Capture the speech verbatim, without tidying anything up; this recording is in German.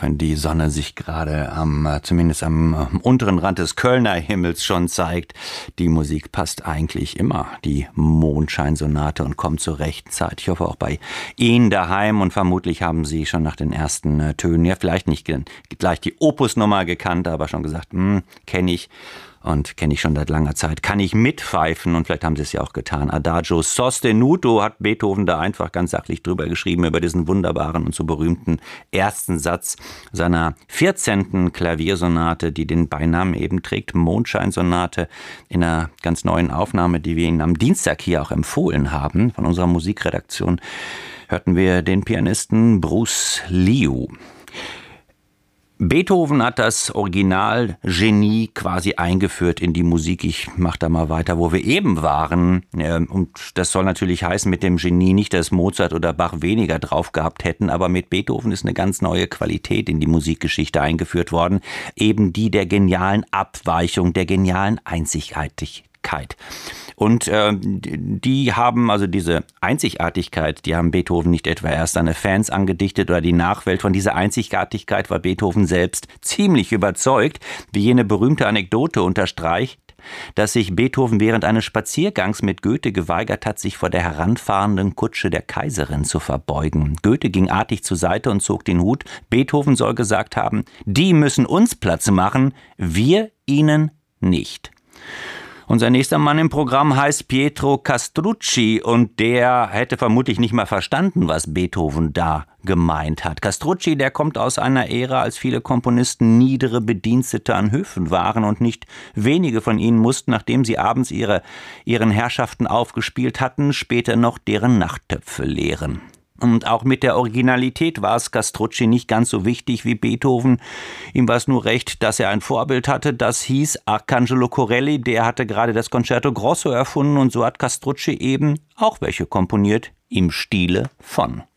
wenn die Sonne sich gerade am, zumindest am unteren Rand des Kölner Himmels schon zeigt. Die Musik passt eigentlich immer, die Mondscheinsonate, und kommt zur rechten Zeit. Ich hoffe auch bei Ihnen daheim, und vermutlich haben Sie schon nach den ersten Tönen, ja vielleicht nicht gleich die Opusnummer gekannt, aber schon gesagt, hm, kenne ich. Und kenne ich schon seit langer Zeit, kann ich mitpfeifen, und vielleicht haben sie es ja auch getan. Adagio sostenuto hat Beethoven da einfach ganz sachlich drüber geschrieben, über diesen wunderbaren und so berühmten ersten Satz seiner vierzehnten Klaviersonate, die den Beinamen eben trägt, Mondscheinsonate, in einer ganz neuen Aufnahme, die wir Ihnen am Dienstag hier auch empfohlen haben. Von unserer Musikredaktion hörten wir den Pianisten Bruce Liu. Beethoven hat das Originalgenie quasi eingeführt in die Musik. Ich mache da mal weiter, wo wir eben waren. Und das soll natürlich heißen, mit dem Genie nicht, dass Mozart oder Bach weniger drauf gehabt hätten, aber mit Beethoven ist eine ganz neue Qualität in die Musikgeschichte eingeführt worden. Eben die der genialen Abweichung, der genialen Einzigartigkeit. Und äh, die haben, also diese Einzigartigkeit, die haben Beethoven nicht etwa erst seine Fans angedichtet oder die Nachwelt. Von dieser Einzigartigkeit war Beethoven selbst ziemlich überzeugt, wie jene berühmte Anekdote unterstreicht, dass sich Beethoven während eines Spaziergangs mit Goethe geweigert hat, sich vor der heranfahrenden Kutsche der Kaiserin zu verbeugen. Goethe ging artig zur Seite und zog den Hut. Beethoven soll gesagt haben, die müssen uns Platz machen, wir ihnen nicht. Unser nächster Mann im Programm heißt Pietro Castrucci, und der hätte vermutlich nicht mal verstanden, was Beethoven da gemeint hat. Castrucci, der kommt aus einer Ära, als viele Komponisten niedere Bedienstete an Höfen waren, und nicht wenige von ihnen mussten, nachdem sie abends ihre, ihren Herrschaften aufgespielt hatten, später noch deren Nachttöpfe leeren. Und auch mit der Originalität war es Castrucci nicht ganz so wichtig wie Beethoven. Ihm war es nur recht, dass er ein Vorbild hatte. Das hieß Arcangelo Corelli, der hatte gerade das Concerto Grosso erfunden, und so hat Castrucci eben auch welche komponiert im Stile von